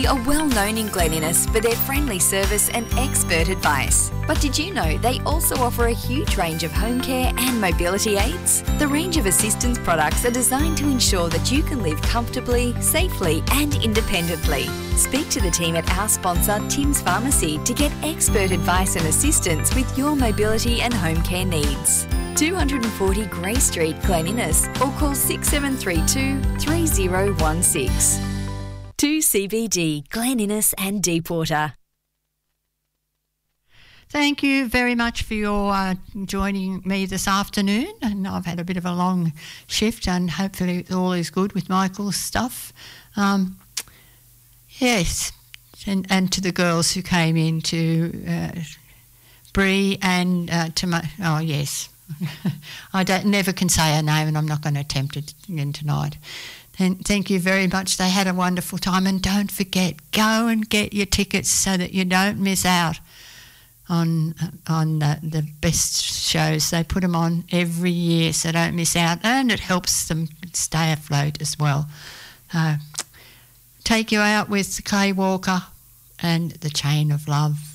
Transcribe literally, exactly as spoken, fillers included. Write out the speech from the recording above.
are well known in Glen Innes for their friendly service and expert advice. But did you know they also offer a huge range of home care and mobility aids? The range of assistance products are designed to ensure that you can live comfortably, safely and independently. Speak to the team at our sponsor Tim's Pharmacy to get expert advice and assistance with your mobility and home care needs. two forty Grey Street, Glen Innes, or call six seven three two, three zero one six. two C B D, Glen Innes and Deepwater. Thank you very much for your uh, joining me this afternoon, and I've had a bit of a long shift and hopefully all is good with Michael's stuff. Um, yes, and, and to the girls who came in, to uh, Bree and uh, to my, oh yes, I don't never can say her name and I'm not going to attempt it again tonight. And thank you very much. They had a wonderful time. And don't forget, go and get your tickets so that you don't miss out on on uh, the best shows. They put them on every year, so don't miss out. And it helps them stay afloat as well. Uh, take you out with Kay Walker and The Chain of Love.